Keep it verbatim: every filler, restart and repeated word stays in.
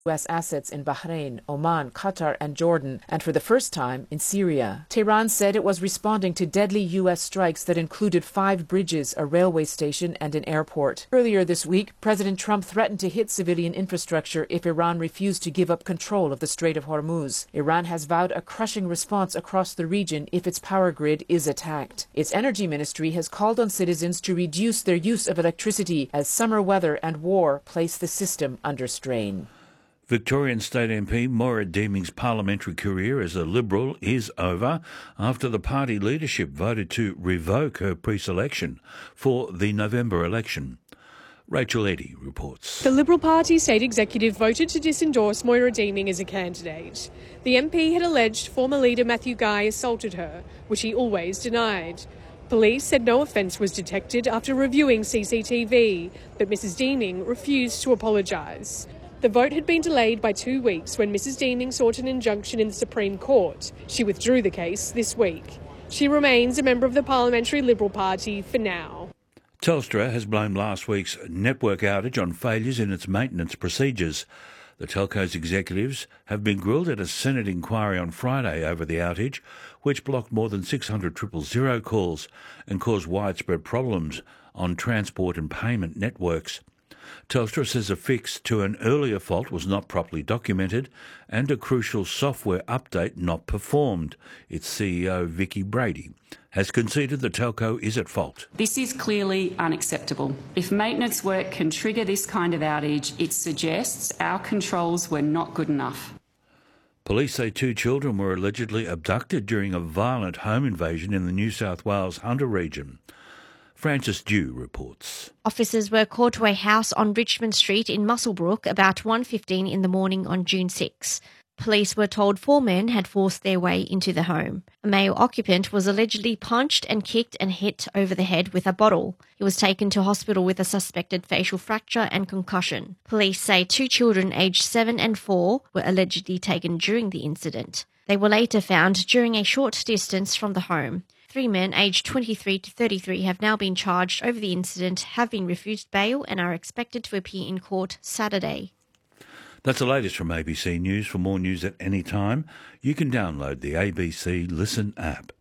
U S assets in Bahrain, Oman, Qatar, and Jordan, and for the first time in Syria. Tehran said it was responding to deadly U S strikes that included five bridges, a railway station, and an airport. Earlier this week, President Trump threatened to hit civilian infrastructure if Iran refused to give up control of the Strait of Hormuz. Iran has vowed a crushing response across the region if its power grid is attacked. Its energy ministry has called on citizens to reduce their use of electricity as summer weather and war place the system under strain. Victorian State M P Maura Deeming's parliamentary career as a Liberal is over after the party leadership voted to revoke her pre-selection for the November election. Rachel Eddy reports. The Liberal Party state executive voted to disendorse Moira Deeming as a candidate. The M P had alleged former leader Matthew Guy assaulted her, which he always denied. Police said no offence was detected after reviewing C C T V, but Missus Deeming refused to apologise. The vote had been delayed by two weeks when Missus Deeming sought an injunction in the Supreme Court. She withdrew the case this week. She remains a member of the Parliamentary Liberal Party for now. Telstra has blamed last week's network outage on failures in its maintenance procedures. The telco's executives have been grilled at a Senate inquiry on Friday over the outage, which blocked more than six hundred triple zero calls and caused widespread problems on transport and payment networks. Telstra says a fix to an earlier fault was not properly documented and a crucial software update not performed. Its C E O, Vicki Brady, has conceded the telco is at fault. This is clearly unacceptable. If maintenance work can trigger this kind of outage, it suggests our controls were not good enough. Police say two children were allegedly abducted during a violent home invasion in the New South Wales Hunter region. Frances Dew reports. Officers were called to a house on Richmond Street in Muswellbrook about one fifteen in the morning on June sixth. Police were told four men had forced their way into the home. A male occupant was allegedly punched and kicked and hit over the head with a bottle. He was taken to hospital with a suspected facial fracture and concussion. Police say two children aged seven and four were allegedly taken during the incident. They were later found during a short distance from the home. Three men aged twenty-three to thirty-three have now been charged over the incident, have been refused bail and are expected to appear in court Saturday. That's the latest from A B C News. For more news at any time, you can download the A B C Listen app.